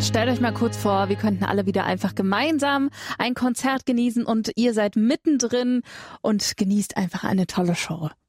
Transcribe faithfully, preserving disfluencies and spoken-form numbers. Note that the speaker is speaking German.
Stellt euch mal kurz vor, wir könnten alle wieder einfach gemeinsam ein Konzert genießen und ihr seid mittendrin und genießt einfach eine tolle Show.